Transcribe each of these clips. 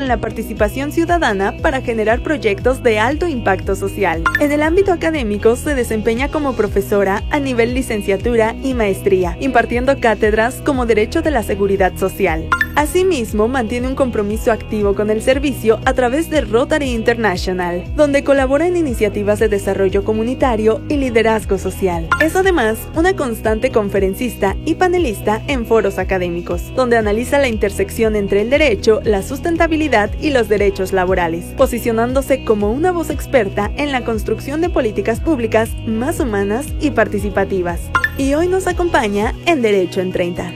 en la participación ciudadana para generar proyectos de alto impacto social. En el ámbito académico se desempeña como profesora a nivel licenciatura y maestría, impartiendo cátedras como Derecho de la Seguridad Social. Asimismo, mantiene un compromiso activo con el servicio a través de Rotary International, donde colabora en iniciativas de desarrollo comunitario y liderazgo social. Es además una constante conferencista y panelista en foros académicos, donde analiza la intersección entre el derecho, la sustentabilidad y los derechos laborales, posicionándose como una voz experta en la construcción de políticas públicas más humanas y participativas. Y hoy nos acompaña en Derecho en 30.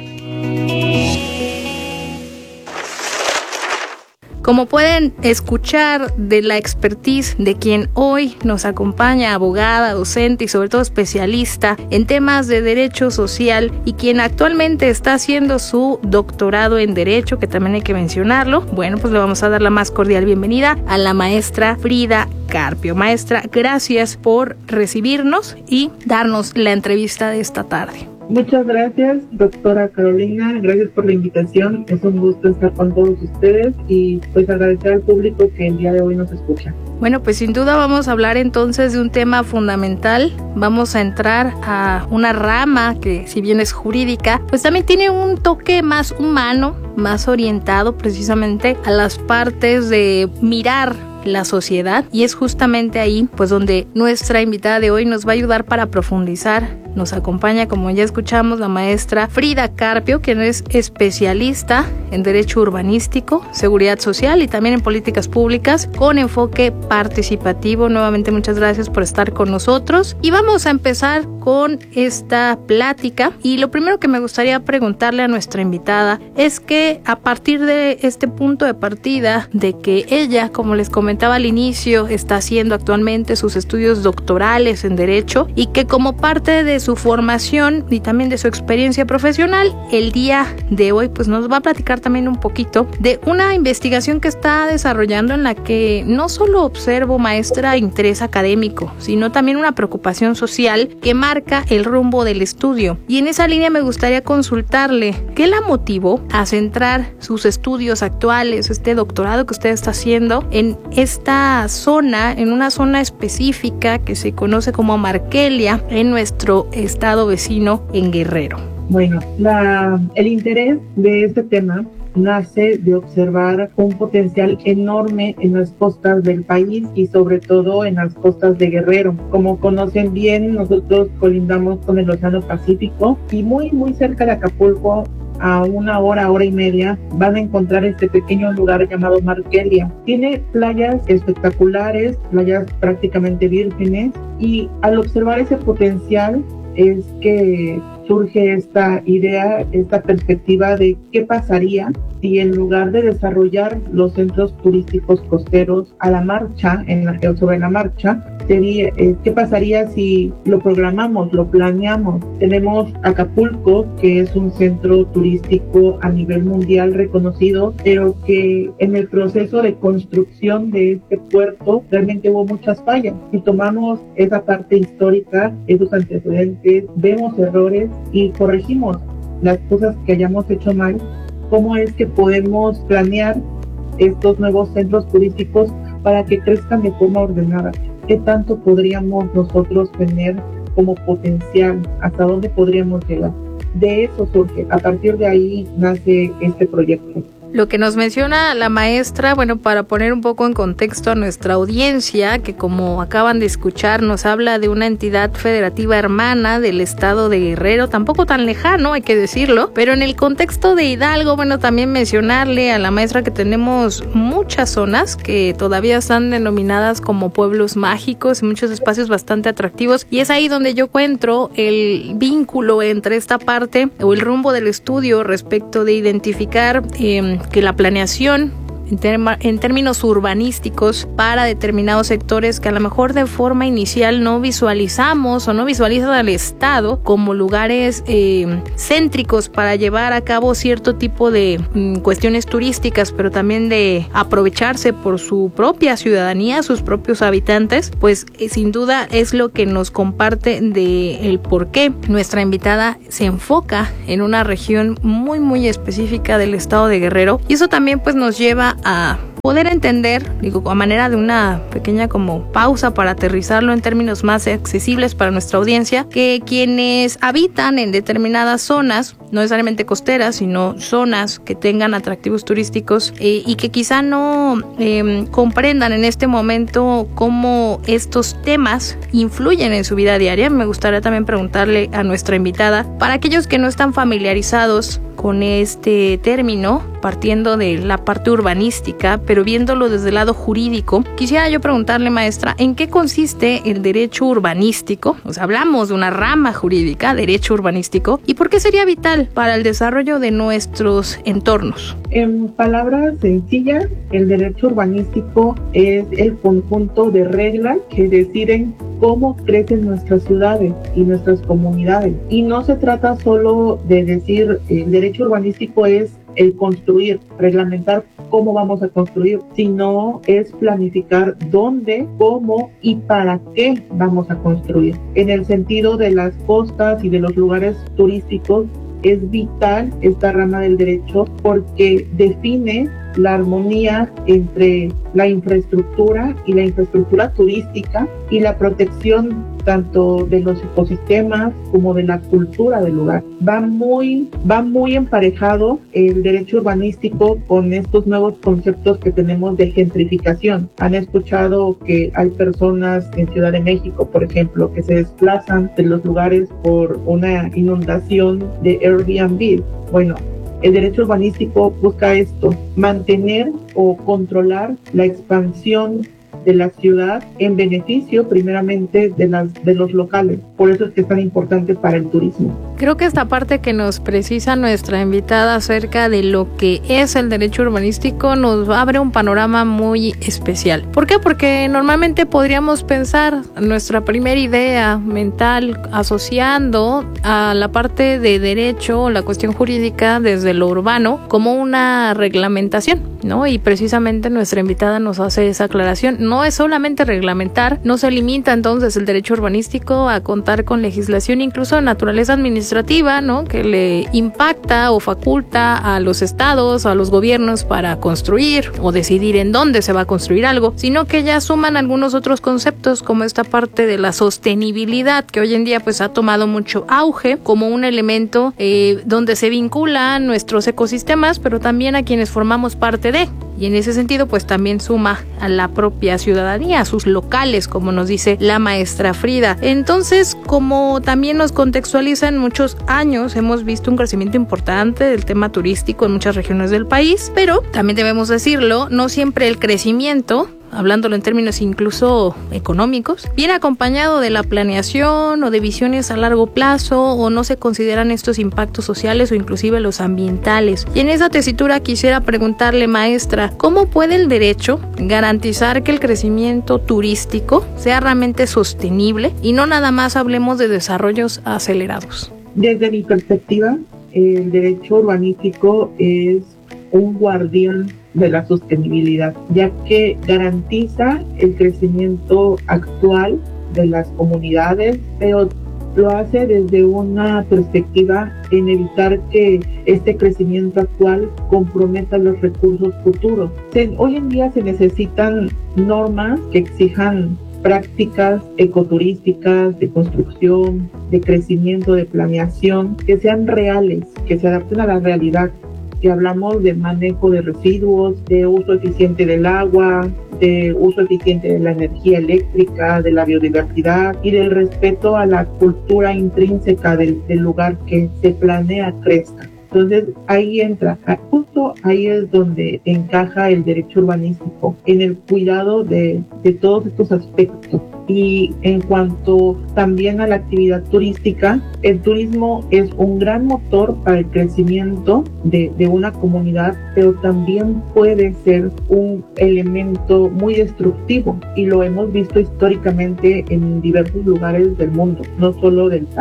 Como pueden escuchar de la expertise de quien hoy nos acompaña, abogada, docente y sobre todo especialista en temas de derecho social y quien actualmente está haciendo su doctorado en Derecho, que también hay que mencionarlo, bueno, pues le vamos a dar la más cordial bienvenida a la maestra Frida Carpio. Maestra, gracias por recibirnos y darnos la entrevista de esta tarde. Muchas gracias, doctora Carolina, gracias por la invitación, es un gusto estar con todos ustedes y pues agradecer al público que el día de hoy nos escucha. Bueno, pues sin duda vamos a hablar entonces de un tema fundamental, vamos a entrar a una rama que si bien es jurídica, pues también tiene un toque más humano, más orientado precisamente a las partes de mirar la sociedad, y es justamente ahí pues donde nuestra invitada de hoy nos va a ayudar para profundizar. Nos acompaña, como ya escuchamos, la maestra Frida Carpio, quien es especialista en Derecho Urbanístico, Seguridad Social y también en Políticas Públicas con enfoque participativo. Nuevamente muchas gracias por estar con nosotros y vamos a empezar con esta plática. Y lo primero que me gustaría preguntarle a nuestra invitada es que a partir de este punto de partida de que ella, como les comentaba al inicio, está haciendo actualmente sus estudios doctorales en Derecho y que como parte de su formación y también de su experiencia profesional, el día de hoy pues nos va a platicar también un poquito de una investigación que está desarrollando en la que no solo observo, maestra, interés académico, sino también una preocupación social que marca el rumbo del estudio. Y en esa línea me gustaría consultarle qué la motivó a centrar sus estudios actuales, este doctorado que usted está haciendo en esta zona, en una zona específica que se conoce como Markelia en nuestro estado vecino en Guerrero. Bueno, el interés de este tema nace de observar un potencial enorme en las costas del país y sobre todo en las costas de Guerrero. Como conocen bien, nosotros colindamos con el Océano Pacífico y muy cerca de Acapulco, a una hora y media, van a encontrar este pequeño lugar llamado Markelia. Tiene playas espectaculares, playas prácticamente vírgenes, y al observar ese potencial es que surge esta idea, esta perspectiva de qué pasaría si en lugar de desarrollar los centros turísticos costeros a la marcha, sobre la marcha, qué pasaría si lo programamos, lo planeamos. Tenemos Acapulco, que es un centro turístico a nivel mundial reconocido, pero que en el proceso de construcción de este puerto realmente hubo muchas fallas. Si tomamos esa parte histórica, esos antecedentes, vemos errores y corregimos las cosas que hayamos hecho mal, ¿cómo es que podemos planear estos nuevos centros turísticos para que crezcan de forma ordenada? ¿Qué tanto podríamos nosotros tener como potencial? ¿Hasta dónde podríamos llegar? De eso surge, a partir de ahí nace este proyecto. Lo que nos menciona la maestra, bueno, para poner un poco en contexto a nuestra audiencia, que como acaban de escuchar, nos habla de una entidad federativa hermana del estado de Guerrero, tampoco tan lejano, hay que decirlo, pero en el contexto de Hidalgo, bueno, también mencionarle a la maestra que tenemos muchas zonas que todavía están denominadas como pueblos mágicos, muchos espacios bastante atractivos, y es ahí donde yo encuentro el vínculo entre esta parte o el rumbo del estudio respecto de identificar que la planeación en términos urbanísticos para determinados sectores que a lo mejor de forma inicial no visualizamos o no visualizan al Estado como lugares céntricos para llevar a cabo cierto tipo de cuestiones turísticas, pero también de aprovecharse por su propia ciudadanía, sus propios habitantes, pues sin duda es lo que nos comparte de el por qué nuestra invitada se enfoca en una región muy específica del estado de Guerrero, y eso también pues nos lleva a poder entender, digo, a manera de una pequeña como pausa para aterrizarlo en términos más accesibles para nuestra audiencia, que quienes habitan en determinadas zonas, no necesariamente costeras, sino zonas que tengan atractivos turísticos y que quizá no comprendan en este momento cómo estos temas influyen en su vida diaria. Me gustaría también preguntarle a nuestra invitada, para aquellos que no están familiarizados con este término, partiendo de la parte urbanística, pero viéndolo desde el lado jurídico, quisiera yo preguntarle, maestra, ¿en qué consiste el derecho urbanístico? O sea, hablamos de una rama jurídica, derecho urbanístico, ¿y por qué sería vital para el desarrollo de nuestros entornos? En palabras sencillas, el derecho urbanístico es el conjunto de reglas que deciden cómo crecen nuestras ciudades y nuestras comunidades. Y no se trata solo de decir el derecho urbanístico es el construir, reglamentar cómo vamos a construir, sino es planificar dónde, cómo y para qué vamos a construir. En el sentido de las costas y de los lugares turísticos, es vital esta rama del derecho porque define la armonía entre la infraestructura y la infraestructura turística y la protección tanto de los ecosistemas como de la cultura del lugar. Va muy emparejado el derecho urbanístico con estos nuevos conceptos que tenemos de gentrificación. Han escuchado que hay personas en Ciudad de México, por ejemplo, que se desplazan de los lugares por una inundación de Airbnb. Bueno, el derecho urbanístico busca esto, mantener o controlar la expansión de la ciudad en beneficio primeramente de los locales. Por eso es que es tan importante para el turismo. Creo que esta parte que nos precisa nuestra invitada acerca de lo que es el derecho urbanístico nos abre un panorama muy especial. ¿Por qué? Porque normalmente podríamos pensar nuestra primera idea mental asociando a la parte de derecho, la cuestión jurídica desde lo urbano como una reglamentación, ¿no? Y precisamente nuestra invitada nos hace esa aclaración. No es solamente reglamentar, no se limita entonces el derecho urbanístico a contar con legislación incluso de naturaleza administrativa, ¿no? Que le impacta o faculta a los estados o a los gobiernos para construir o decidir en dónde se va a construir algo, sino que ya suman algunos otros conceptos como esta parte de la sostenibilidad que hoy en día pues ha tomado mucho auge como un elemento donde se vinculan nuestros ecosistemas, pero también a quienes formamos parte de. Y en ese sentido, pues también suma a la propia ciudadanía, a sus locales, como nos dice la maestra Frida. Entonces, como también nos contextualiza, en muchos años hemos visto un crecimiento importante del tema turístico en muchas regiones del país, pero también debemos decirlo, no siempre el crecimiento, hablándolo en términos incluso económicos, viene acompañado de la planeación o de visiones a largo plazo, o no se consideran estos impactos sociales o inclusive los ambientales. Y en esa tesitura quisiera preguntarle, maestra, ¿cómo puede el derecho garantizar que el crecimiento turístico sea realmente sostenible y no nada más hablemos de desarrollos acelerados? Desde mi perspectiva, el derecho urbanístico es un guardián de la sostenibilidad, ya que garantiza el crecimiento actual de las comunidades, pero lo hace desde una perspectiva en evitar que este crecimiento actual comprometa los recursos futuros. Hoy en día se necesitan normas que exijan prácticas ecoturísticas, de construcción, de crecimiento, de planeación, que sean reales, que se adapten a la realidad. Si hablamos de manejo de residuos, de uso eficiente del agua, de uso eficiente de la energía eléctrica, de la biodiversidad y del respeto a la cultura intrínseca del lugar que se planea crezca. Entonces ahí entra, justo ahí es donde encaja el derecho urbanístico, en el cuidado de todos estos aspectos. Y en cuanto también a la actividad turística, el turismo es un gran motor para el crecimiento de una comunidad, pero también puede ser un elemento muy destructivo, y lo hemos visto históricamente en diversos lugares del mundo, no solo del país.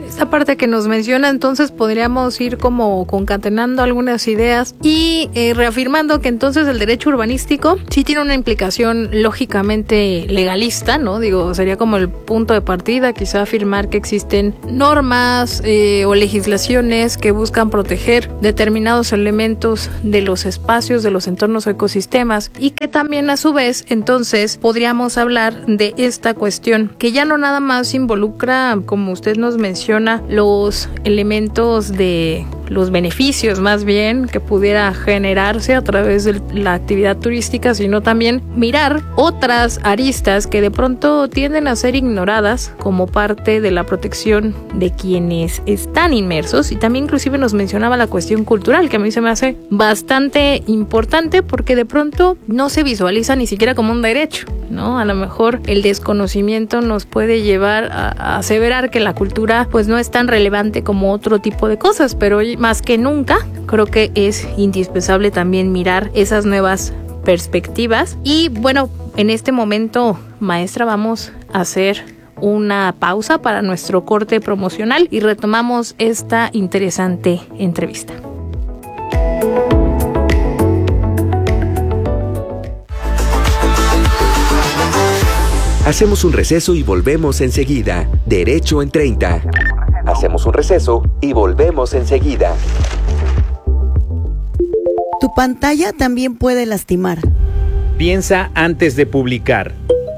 Esta parte que nos menciona, entonces podríamos ir como concatenando algunas ideas y reafirmando que entonces el derecho urbanístico sí tiene una implicación lógicamente legalista, ¿no? Digo, sería como el punto de partida, quizá afirmar que existen normas o legislaciones que buscan proteger determinados elementos de los espacios, de los entornos o ecosistemas, y que también a su vez entonces podríamos hablar de esta cuestión que ya no nada más involucra, como usted nos menciona, los elementos de los beneficios más bien que pudiera generarse a través de la actividad turística, sino también mirar otras aristas que de pronto tienden a ser ignoradas como parte de la protección de quienes están inmersos. Y también inclusive nos mencionaba la cuestión cultural, que a mí se me hace bastante importante porque de pronto no se visualiza ni siquiera como un derecho, ¿no? A lo mejor el desconocimiento nos puede llevar a aseverar que la cultura pues no es tan relevante como otro tipo de cosas, pero hoy más que nunca creo que es indispensable también mirar esas nuevas perspectivas. Y bueno, en este momento, maestra, vamos a hacer una pausa para nuestro corte promocional y retomamos esta interesante entrevista. Hacemos un receso y volvemos enseguida. Derecho en 30. Hacemos un receso y volvemos enseguida. Tu pantalla también puede lastimar. Piensa antes de publicar.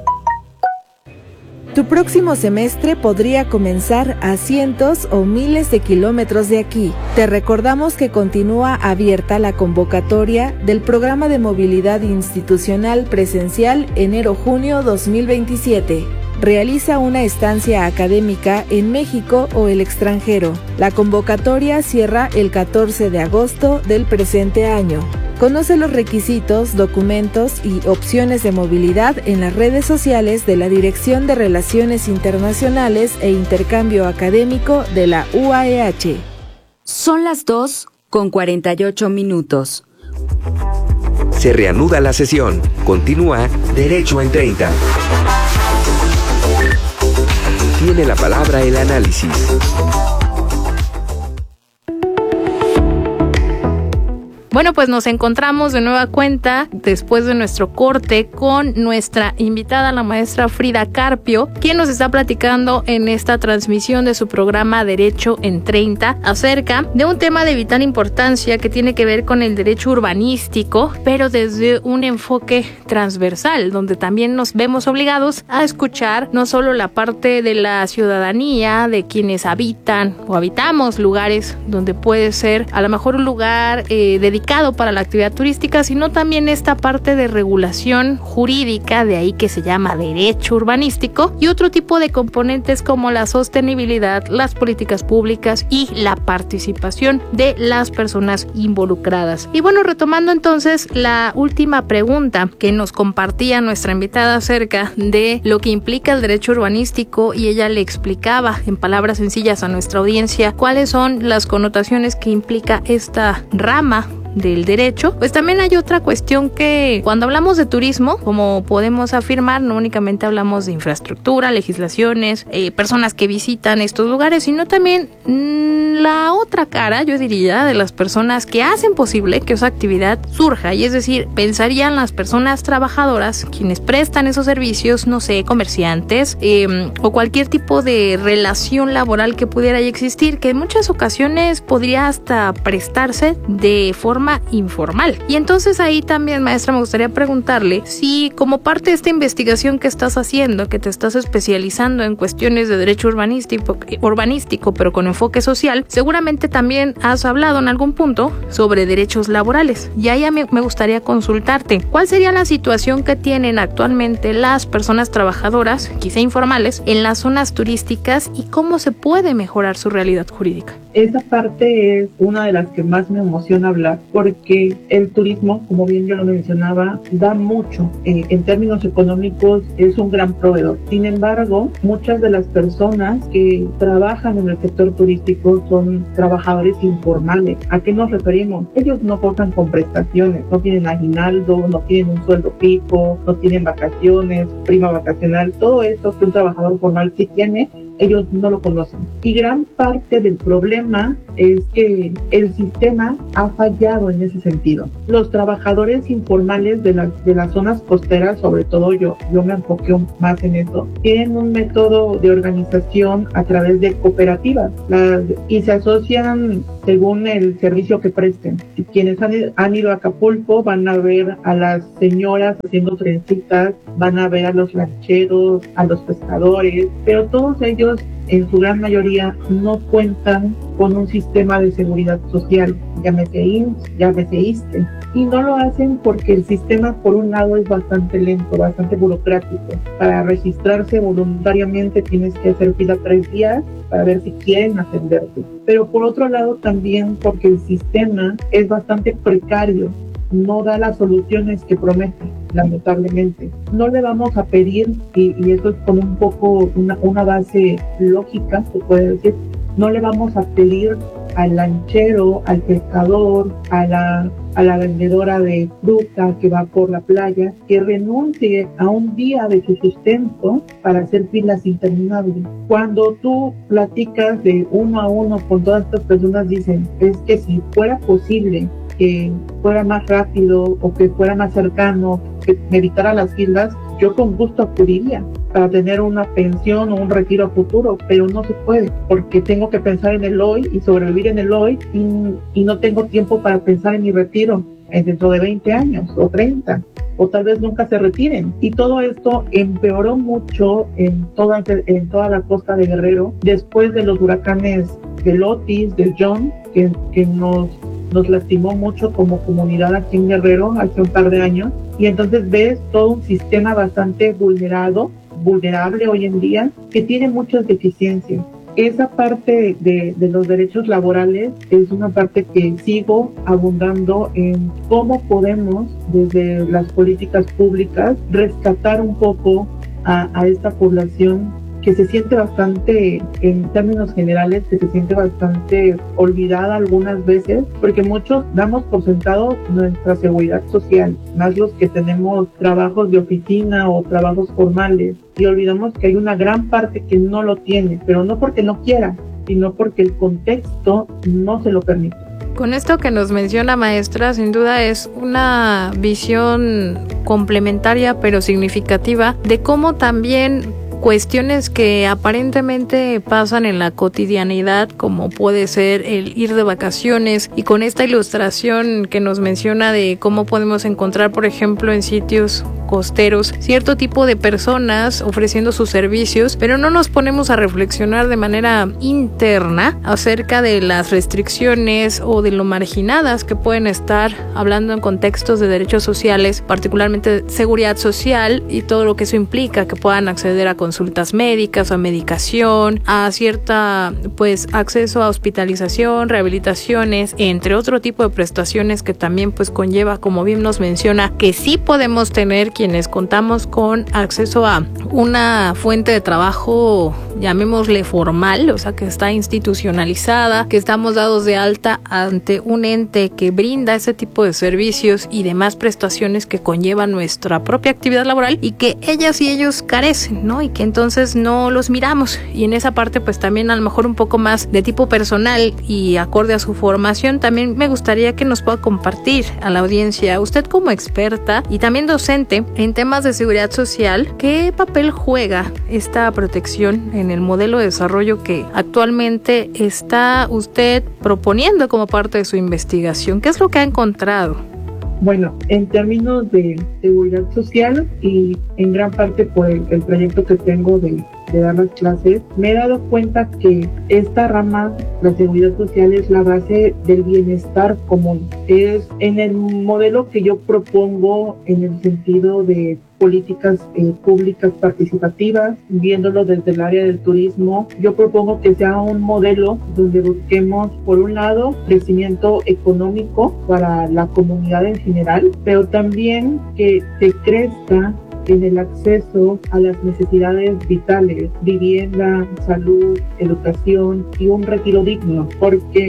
Tu próximo semestre podría comenzar a cientos o miles de kilómetros de aquí. Te recordamos que continúa abierta la convocatoria del Programa de Movilidad Institucional Presencial enero-junio 2027. Realiza una estancia académica en México o el extranjero. La convocatoria cierra el 14 de agosto del presente año. Conoce los requisitos, documentos y opciones de movilidad en las redes sociales de la Dirección de Relaciones Internacionales e Intercambio Académico de la UAEH. Son las 2:48. Se reanuda la sesión. Continúa Derecho en 30. Tiene la palabra el análisis. Bueno, pues nos encontramos de nueva cuenta después de nuestro corte con nuestra invitada, la maestra Frida Carpio, quien nos está platicando en esta transmisión de su programa Derecho en 30 acerca de un tema de vital importancia que tiene que ver con el derecho urbanístico, pero desde un enfoque transversal, donde también nos vemos obligados a escuchar no solo la parte de la ciudadanía, de quienes habitan o habitamos lugares donde puede ser a lo mejor un lugar dedicado para la actividad turística, sino también esta parte de regulación jurídica, de ahí que se llama derecho urbanístico, y otro tipo de componentes como la sostenibilidad, las políticas públicas y la participación de las personas involucradas. Y bueno, retomando entonces la última pregunta que nos compartía nuestra invitada acerca de lo que implica el derecho urbanístico, y ella le explicaba en palabras sencillas a nuestra audiencia cuáles son las connotaciones que implica esta rama del derecho, pues también hay otra cuestión que cuando hablamos de turismo, como podemos afirmar, no únicamente hablamos de infraestructura, legislaciones, personas que visitan estos lugares, sino también la otra cara, yo diría, de las personas que hacen posible que esa actividad surja, y es decir, pensarían las personas trabajadoras, quienes prestan esos servicios, no sé, comerciantes, o cualquier tipo de relación laboral que pudiera existir, que en muchas ocasiones podría hasta prestarse de forma informal. Y entonces ahí también, maestra, me gustaría preguntarle si como parte de esta investigación que estás haciendo, que te estás especializando en cuestiones de derecho urbanístico, pero con enfoque social, seguramente también has hablado en algún punto sobre derechos laborales. Y ahí me gustaría consultarte, ¿cuál sería la situación que tienen actualmente las personas trabajadoras, quizá informales, en las zonas turísticas, y cómo se puede mejorar su realidad jurídica? Esa parte es una de las que más me emociona hablar, porque el turismo, como bien yo lo mencionaba, da mucho. En términos económicos es un gran proveedor. Sin embargo, muchas de las personas que trabajan en el sector turístico son trabajadores informales. ¿A qué nos referimos? Ellos no gozan con prestaciones, no tienen aguinaldo, no tienen un sueldo fijo, no tienen vacaciones, prima vacacional. Todo esto que un trabajador formal sí tiene, ellos no lo conocen. Y gran parte del problema es que el sistema ha fallado en ese sentido. Los trabajadores informales de las zonas costeras, sobre todo yo me enfoqué más en eso, tienen un método de organización a través de cooperativas y se asocian según el servicio que presten. Quienes han ido a Acapulco van a ver a las señoras haciendo trencitas, van a ver a los lancheros, a los pescadores, pero todos ellos en su gran mayoría no cuentan con un sistema de seguridad social, llámese IMSS, llámese ISSSTE, y no lo hacen porque el sistema por un lado es bastante lento, bastante burocrático. Para registrarse voluntariamente tienes que hacer fila 3 días para ver si quieren atenderte, pero por otro lado también porque el sistema es bastante precario, no da las soluciones que promete, lamentablemente. No le vamos a pedir, y eso es con un poco una base lógica, se puede decir, no le vamos a pedir al lanchero, al pescador, a la vendedora de fruta que va por la playa, que renuncie a un día de su sustento para hacer filas interminables. Cuando tú platicas de uno a uno con todas estas personas, dicen, es que si fuera posible que fuera más rápido o que fuera más cercano, que me evitara las filas, yo con gusto acudiría para tener una pensión o un retiro a futuro, pero no se puede porque tengo que pensar en el hoy y sobrevivir en el hoy y no tengo tiempo para pensar en mi retiro dentro de 20 años o 30 o tal vez nunca se retiren. Y todo esto empeoró mucho en toda la costa de Guerrero después de los huracanes del Otis, del John, que nos lastimó mucho como comunidad aquí en Guerrero hace un par de años, y entonces ves todo un sistema bastante vulnerable hoy en día, que tiene muchas deficiencias. Esa parte de los derechos laborales es una parte que sigo abundando en cómo podemos, desde las políticas públicas, rescatar un poco a esta población que se siente bastante, en términos generales, que se siente bastante olvidada algunas veces, porque muchos damos por sentado nuestra seguridad social, más los que tenemos trabajos de oficina o trabajos formales, y olvidamos que hay una gran parte que no lo tiene, pero no porque no quiera, sino porque el contexto no se lo permite. Con esto que nos menciona, maestra, sin duda es una visión complementaria pero significativa de cómo también cuestiones que aparentemente pasan en la cotidianidad, como puede ser el ir de vacaciones, y con esta ilustración que nos menciona de cómo podemos encontrar, por ejemplo, en sitios costeros, cierto tipo de personas ofreciendo sus servicios, pero no nos ponemos a reflexionar de manera interna acerca de las restricciones o de lo marginadas que pueden estar, hablando en contextos de derechos sociales, particularmente seguridad social y todo lo que eso implica, que puedan acceder a consultas médicas, a medicación, a cierta, acceso a hospitalización, rehabilitaciones, entre otro tipo de prestaciones que también conlleva, como bien nos menciona, que sí podemos tener quienes contamos con acceso a una fuente de trabajo, llamémosle formal, o sea, que está institucionalizada, que estamos dados de alta ante un ente que brinda ese tipo de servicios y demás prestaciones que conllevan nuestra propia actividad laboral y que ellas y ellos carecen, ¿no? Y que entonces no los miramos, y en esa parte también a lo mejor un poco más de tipo personal y acorde a su formación, también me gustaría que nos pueda compartir a la audiencia, usted como experta y también docente en temas de seguridad social, ¿qué papel juega esta protección en el modelo de desarrollo que actualmente está usted proponiendo como parte de su investigación? ¿Qué es lo que ha encontrado? Bueno, en términos de seguridad social y en gran parte por el proyecto que tengo de dar las clases, me he dado cuenta que esta rama, la seguridad social, es la base del bienestar común. Es en el modelo que yo propongo en el sentido de políticas públicas participativas, viéndolo desde el área del turismo. Yo propongo que sea un modelo donde busquemos, por un lado, crecimiento económico para la comunidad en general, pero también que se crezca en el acceso a las necesidades vitales, vivienda, salud, educación y un retiro digno, porque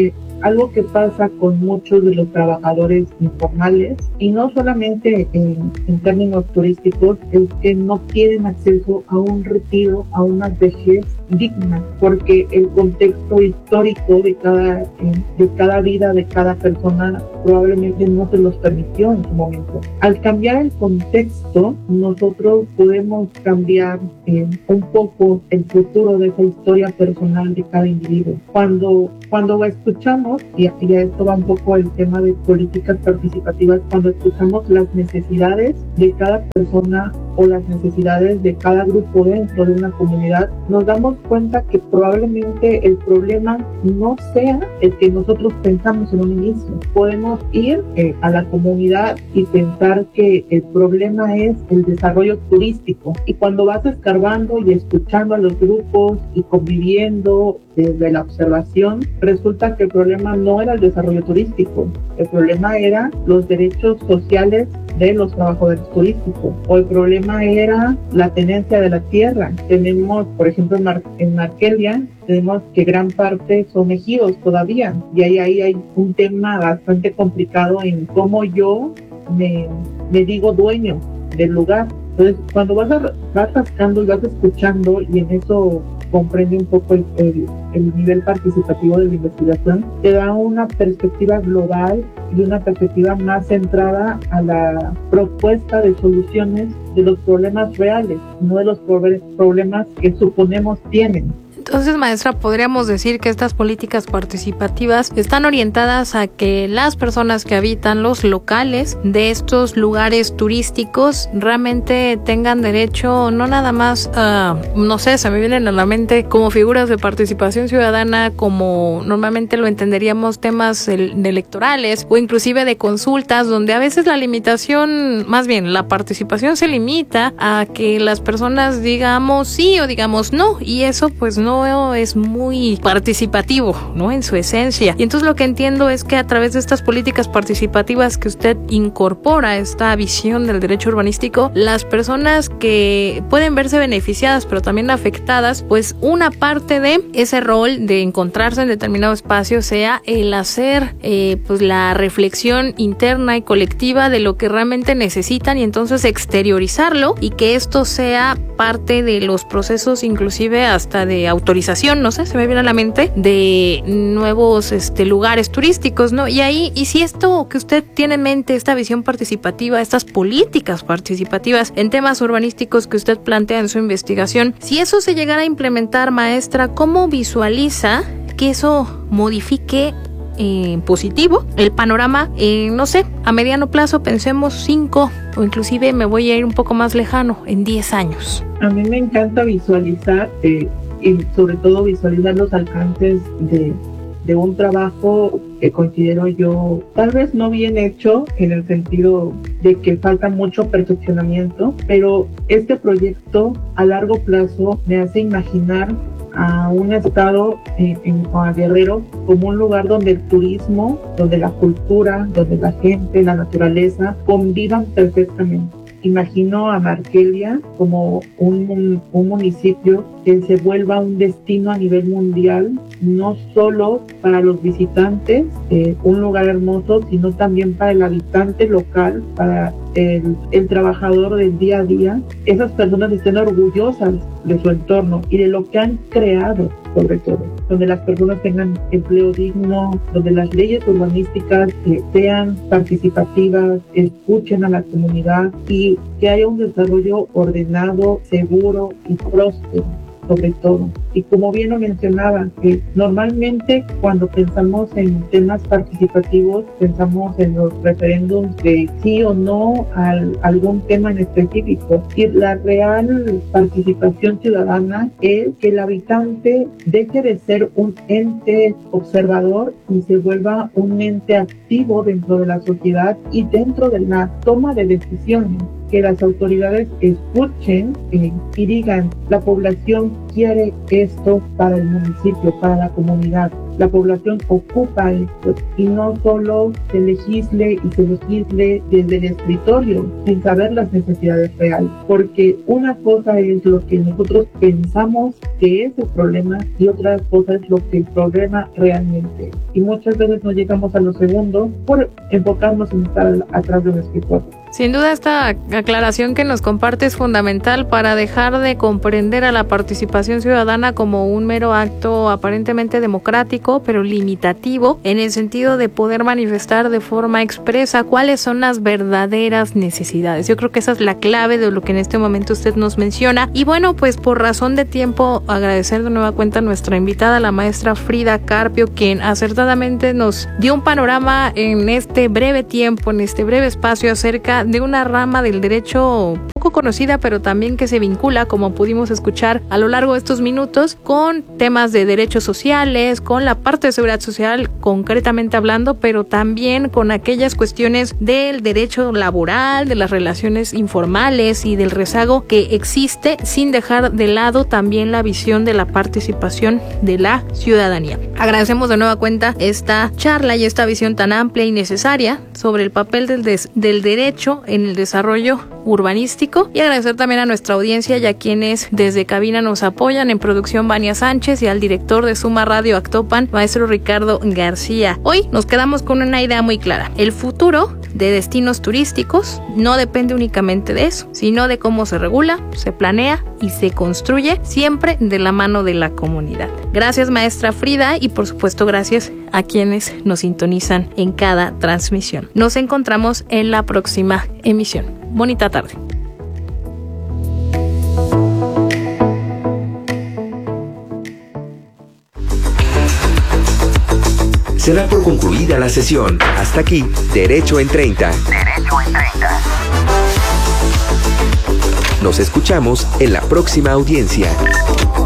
algo que pasa con muchos de los trabajadores informales, y no solamente en términos turísticos, es que no tienen acceso a un retiro, a una vejez digna, porque el contexto histórico de cada vida de cada persona probablemente no se los permitió en su momento. Al cambiar el contexto, nosotros podemos cambiar un poco el futuro de esa historia personal de cada individuo. Cuando escuchamos, y a esto va un poco el tema de políticas participativas, cuando escuchamos las necesidades de cada persona o las necesidades de cada grupo dentro de una comunidad, nos damos cuenta que probablemente el problema no sea el que nosotros pensamos en un inicio. Podemos ir a la comunidad y pensar que el problema es el desarrollo turístico, y cuando vas escarbando y escuchando a los grupos y conviviendo desde la observación, resulta que el problema no era el desarrollo turístico, el problema era los derechos sociales de los trabajadores turísticos, o el problema era la tenencia de la tierra. Tenemos, por ejemplo, en Arkelia, tenemos que gran parte son ejidos todavía, y ahí hay un tema bastante complicado en cómo yo me digo dueño del lugar. Entonces, cuando vas rascando y vas escuchando, y en eso comprende un poco el nivel participativo de la investigación, te da una perspectiva global y una perspectiva más centrada a la propuesta de soluciones de los problemas reales, no de los problemas que suponemos tienen. Entonces, maestra, podríamos decir que estas políticas participativas están orientadas a que las personas que habitan los locales de estos lugares turísticos realmente tengan derecho no nada más a, no sé, se me vienen a la mente como figuras de participación ciudadana, como normalmente lo entenderíamos, temas electorales o inclusive de consultas, donde a veces la limitación, más bien la participación se limita a que las personas digamos sí o digamos no, y eso pues no es muy participativo, ¿no? En su esencia. Y entonces lo que entiendo es que a través de estas políticas participativas que usted incorpora esta visión del derecho urbanístico, las personas que pueden verse beneficiadas pero también afectadas, pues una parte de ese rol de encontrarse en determinado espacio sea el hacer pues la reflexión interna y colectiva de lo que realmente necesitan, y entonces exteriorizarlo, y que esto sea parte de los procesos inclusive hasta de autorización, no sé, se me viene a la mente, de nuevos lugares turísticos, ¿no? Y si esto que usted tiene en mente, esta visión participativa, estas políticas participativas en temas urbanísticos que usted plantea en su investigación, si eso se llegara a implementar, maestra, ¿cómo visualiza que eso modifique positivo el panorama, no sé, a mediano plazo, pensemos 5, o inclusive me voy a ir un poco más lejano, en 10 años? A mí me encanta visualizar y sobre todo visualizar los alcances de un trabajo que considero yo tal vez no bien hecho, en el sentido de que falta mucho perfeccionamiento, pero este proyecto a largo plazo me hace imaginar a un estado, a Guerrero, como un lugar donde el turismo, donde la cultura, donde la gente, la naturaleza convivan perfectamente. Imagino a Arkelia como un municipio que se vuelva un destino a nivel mundial, no solo para los visitantes, un lugar hermoso, sino también para el habitante local, para el trabajador del día a día. Esas personas estén orgullosas de su entorno y de lo que han creado, sobre todo, donde las personas tengan empleo digno, donde las leyes urbanísticas sean participativas, escuchen a la comunidad y que haya un desarrollo ordenado, seguro y próspero, sobre todo. Y como bien lo mencionaba, que normalmente cuando pensamos en temas participativos, pensamos en los referéndums de sí o no a algún tema en específico. Y la real participación ciudadana es que el habitante deje de ser un ente observador y se vuelva un ente activo dentro de la sociedad y dentro de la toma de decisiones. Que las autoridades escuchen y digan, la población quiere esto para el municipio, para la comunidad. La población ocupa esto y no solo se legisle y se legisle desde el escritorio sin saber las necesidades reales. Porque una cosa es lo que nosotros pensamos que es el problema y otra cosa es lo que el problema realmente es. Y muchas veces no llegamos a lo segundo por enfocarnos en estar atrás de un escritorio. Sin duda esta aclaración que nos comparte es fundamental para dejar de comprender a la participación ciudadana como un mero acto aparentemente democrático, pero limitativo, en el sentido de poder manifestar de forma expresa cuáles son las verdaderas necesidades. Yo creo que esa es la clave de lo que en este momento usted nos menciona. Y bueno, pues por razón de tiempo, agradecer de nueva cuenta a nuestra invitada, la maestra Frida Carpio, quien acertadamente nos dio un panorama en este breve tiempo, en este breve espacio, acerca de una rama del derecho poco conocida, pero también que se vincula, como pudimos escuchar a lo largo de estos minutos, con temas de derechos sociales, con la parte de seguridad social concretamente hablando, pero también con aquellas cuestiones del derecho laboral, de las relaciones informales y del rezago que existe, sin dejar de lado también la visión de la participación de la ciudadanía. Agradecemos de nueva cuenta esta charla y esta visión tan amplia y necesaria sobre el papel del derecho en el desarrollo urbanístico, y agradecer también a nuestra audiencia y a quienes desde cabina nos apoyan. En producción, Vania Sánchez, y al director de Suma Radio Actopan, maestro Ricardo García. Hoy nos quedamos con una idea muy clara: el futuro de destinos turísticos no depende únicamente de eso, sino de cómo se regula, se planea y se construye, siempre de la mano de la comunidad. Gracias, maestra Frida, y por supuesto gracias a quienes nos sintonizan en cada transmisión. Nos encontramos en la próxima emisión. Bonita tarde. Se da por concluida la sesión. Hasta aquí, Derecho en 30. Nos escuchamos en la próxima audiencia.